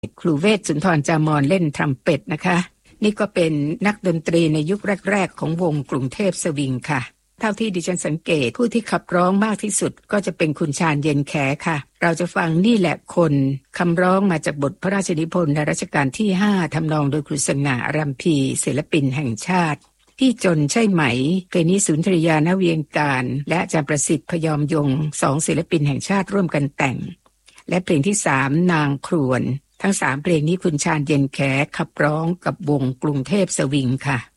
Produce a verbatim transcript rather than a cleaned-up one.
ครูเวชสุนทรจามรเล่นทรัมเป็ตนะคะนี่ก็เป็นนักดนตรีในยุคแรกๆของวงกรุงเทพสวิงค่ะเท่าที่ดิฉันสังเกตผู้ที่ขับร้องมากที่สุดก็จะเป็นคุณชาญเย็นแขค่ะเราจะฟังนี่แหละคนคำร้องมาจากบทพระราชนิพนธ์ในรัชกาลที่ห้าทำนองโดยครูสง่ารำพีศิลปินแห่งชาติพี่จนใช่ไหมเพลงนี้สุนทรียานเวียงการและอาจารย์ประสิทธิ์พยอมยงสองศิลปินแห่งชาติร่วมกันแต่งและเพลงที่สามนางครวนทั้งสามเพลงนี้คุณชาญเย็นแขขับร้องกับวงกรุงเทพสวิงค่ะ